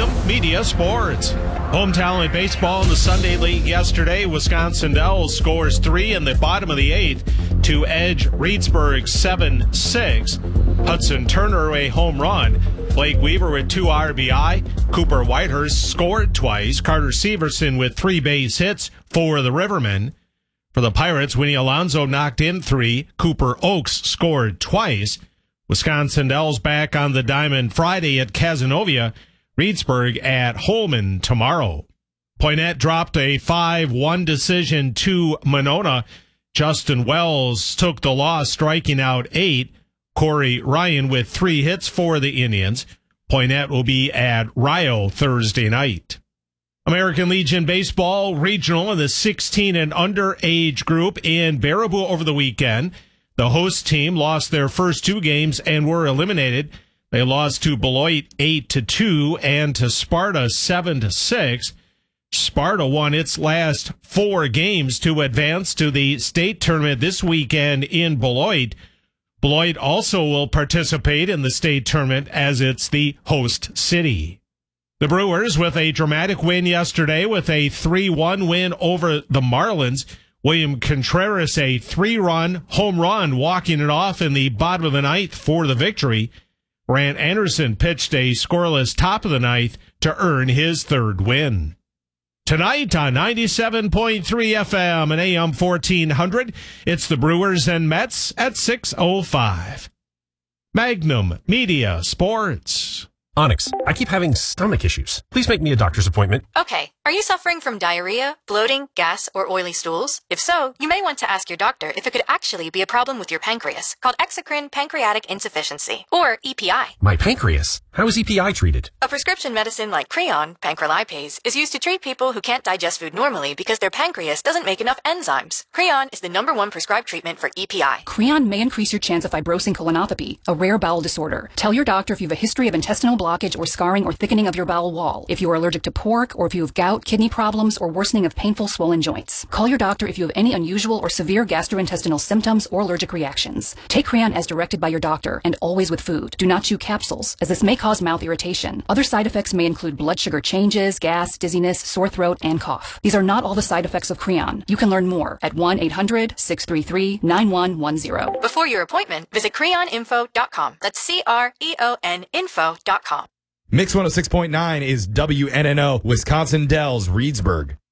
Magnum Media Sports. Home Talent Baseball in the Sunday League yesterday. Wisconsin Dells scores 3 in the bottom of the 8th to edge Reedsburg 7-6. Hudson Turner a home run. Blake Weaver with 2 RBI. Cooper Whitehurst scored twice. Carter Severson with 3 base hits for the Rivermen. For the Pirates, Winnie Alonso knocked in 3. Cooper Oakes scored twice. Wisconsin Dells back on the diamond Friday at Cazenovia. Reedsburg at Holman tomorrow. Poynette dropped a 5-1 decision to Monona. Justin Wells took the loss, striking out 8. Corey Ryan with 3 hits for the Indians. Poynette will be at Rio Thursday night. American Legion Baseball Regional in the 16 and under age group in Baraboo over the weekend. The host team lost their first 2 games and were eliminated. They lost to Beloit 8-2 and to Sparta 7-6. Sparta won its last 4 games to advance to the state tournament this weekend in Beloit. Beloit also will participate in the state tournament as it's the host city. The Brewers with a dramatic win yesterday with a 3-1 win over the Marlins. William Contreras a 3-run home run, walking it off in the bottom of the 9th for the victory. Grant Anderson pitched a scoreless top of the 9th to earn his 3rd win. Tonight on 97.3 FM and AM 1400, it's the Brewers and Mets at 6:05. Magnum Media Sports. Onyx, I keep having stomach issues. Please make me a doctor's appointment. Okay. Are you suffering from diarrhea, bloating, gas, or oily stools? If so, you may want to ask your doctor if it could actually be a problem with your pancreas, called exocrine pancreatic insufficiency, or EPI. My pancreas? How is EPI treated? A prescription medicine like Creon, pancrelipase, is used to treat people who can't digest food normally because their pancreas doesn't make enough enzymes. Creon is the #1 prescribed treatment for EPI. Creon may increase your chance of fibrosing colonopathy, a rare bowel disorder. Tell your doctor if you have a history of intestinal blockage or scarring or thickening of your bowel wall, if you are allergic to pork, or if you have gout, kidney problems, or worsening of painful swollen joints. Call your doctor if you have any unusual or severe gastrointestinal symptoms or allergic reactions. Take Creon as directed by your doctor, and always with food. Do not chew capsules, as this may cause mouth irritation. Other side effects may include blood sugar changes, gas, dizziness, sore throat, and cough. These are not all the side effects of Creon. You can learn more at 1-800-633-9110. Before your appointment, visit creoninfo.com. That's CREON info.com. Mix 106.9 is WNNO, Wisconsin Dells, Reedsburg.